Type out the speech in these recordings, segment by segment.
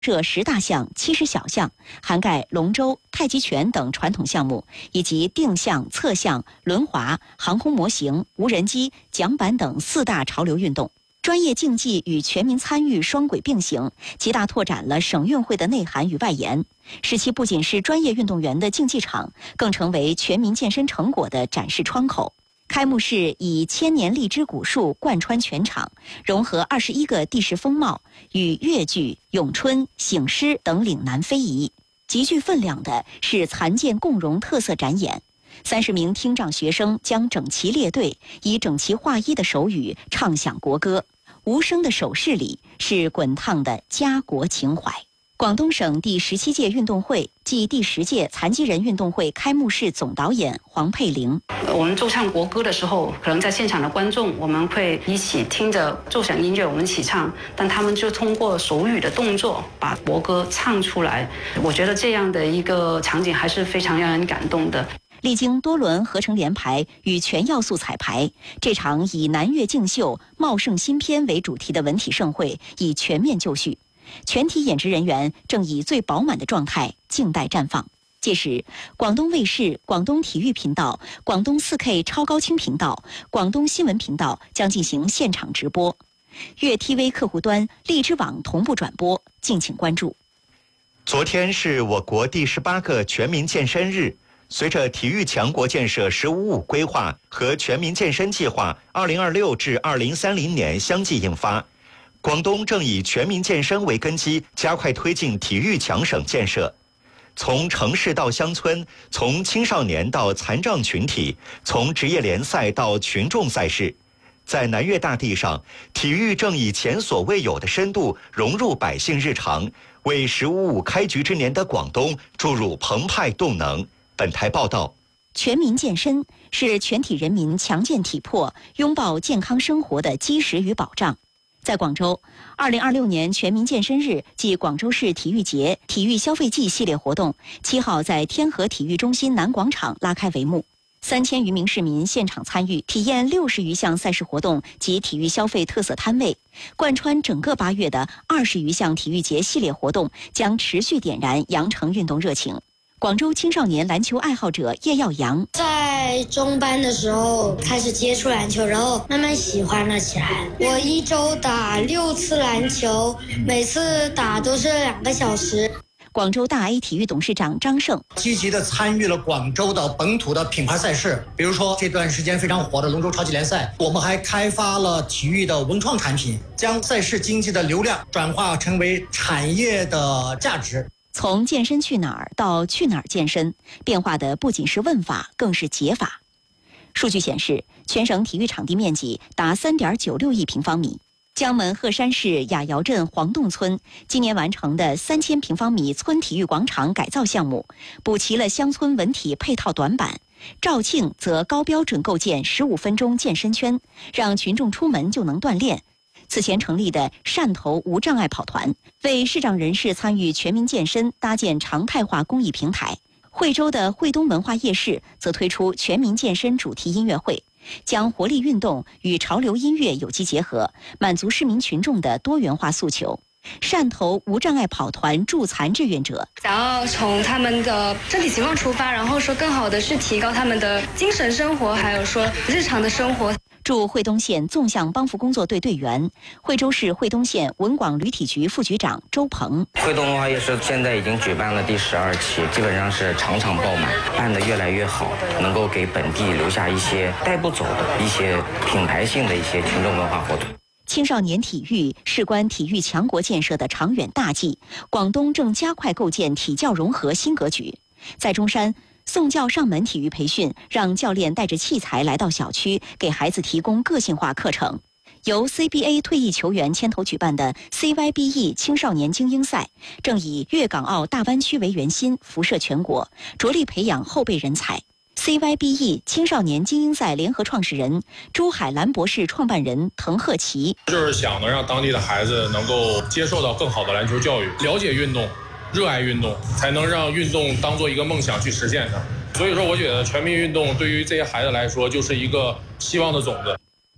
设10大项70小项，涵盖龙舟、太极拳等传统项目，以及定向、侧向、轮滑、航空模型、无人机、桨板等4大潮流运动。专业竞技与全民参与双轨并行，极大拓展了省运会的内涵与外延，使其不仅是专业运动员的竞技场，更成为全民健身成果的展示窗口。开幕式以千年荔枝古树贯穿全场，融合21个地势风貌，与越剧、咏春、醒狮等岭南非遗。极具分量的是残健共融特色展演。30名听障学生将整齐列队，以整齐划一的手语唱响国歌，无声的手势里是滚烫的家国情怀。广东省第17届运动会暨第10届残疾人运动会开幕式总导演黄佩玲： 我们奏唱国歌的时候，可能在现场的观众，我们会一起听着奏响音乐，我们一起唱，但他们就通过手语的动作把国歌唱出来。我觉得这样的一个场景还是非常让人感动的。 历经多轮合成连排与全要素彩排，这场以南粤竞秀、茂盛新篇为主题的文体盛会已全面就绪。全体演职人员正以最饱满的状态静待绽放。届时，广东卫视、广东体育频道、广东4K 超高清频道、广东新闻频道将进行现场直播，粤 TV 客户端、荔枝网同步转播，敬请关注。 昨天是我国第18个全民健身日。随着体育强国建设“15+5”规划和全民健身计划2026至2030年相继印发，广东正以全民健身为根基，加快推进体育强省建设。从城市到乡村，从青少年到残障群体，从职业联赛到群众赛事，在南粤大地上，体育正以前所未有的深度融入百姓日常，为“15+5”开局之年的广东注入澎湃动能。本台报道， 全民健身是全体人民强健体魄、拥抱健康生活的基石与保障。在广州，2026年全民健身日暨广州市体育节体育消费季系列活动7号在天河体育中心南广场拉开帷幕，3000余名市民现场参与，体验60余项赛事活动及体育消费特色摊位。贯穿整个8月的20余项体育节系列活动将持续点燃羊城运动热情。广州青少年篮球爱好者叶耀阳在中班的时候开始接触篮球，然后慢慢喜欢了起来。我1周打6次篮球，每次打都是2个小时。 广州大 A 体育董事长张胜积极地参与了广州的本土的品牌赛事，比如说这段时间非常火的龙舟超级联赛。我们还开发了体育的文创产品，将赛事经济的流量转化成为产业的价值。 从健身去哪儿到去哪儿健身，变化的不仅是问法，更是解法。数据显示，全省体育场地面积达3.96亿平方米。江门鹤山市雅瑶镇黄洞村今年完成的3000平方米村体育广场改造项目，补齐了乡村文体配套短板。肇庆则高标准构建15分钟健身圈，让群众出门就能锻炼。此前成立的汕头无障碍跑团，为视障人士参与全民健身搭建常态化公益平台。惠州的惠东文化夜市则推出全民健身主题音乐会，将活力运动与潮流音乐有机结合，满足市民群众的多元化诉求。汕头无障碍跑团助残志愿者想要从他们的身体情况出发，然后说更好的是提高他们的精神生活，还有说日常的生活。 驻惠东县纵向帮扶工作队队员、惠州市惠东县文广旅体局副局长周鹏： 惠东文化夜市现在已经举办了第12期，基本上是场场爆满，办得越来越好，能够给本地留下一些带不走的一些品牌性的一些群众文化活动。 青少年体育事关体育强国建设的长远大计，广东正加快构建体教融合新格局。在中山，送教上门体育培训让教练带着器材来到小区，给孩子提供个性化课程。由 CBA 退役球员牵头举办的 CYBE 青少年精英赛，正以粤港澳大湾区为圆心，辐射全国，着力培养后备人才。CYBE 青少年精英赛联合创始人、珠海兰博士创办人滕鹤奇： 就是想能让当地的孩子能够接受到更好的篮球教育，了解运动，热爱运动，才能让运动当做一个梦想去实现它。所以说，我觉得全民运动对于这些孩子来说就是一个希望的种子。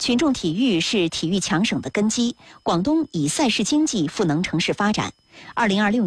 群众体育是体育强省的根基，广东以赛事经济赋能城市发展。2026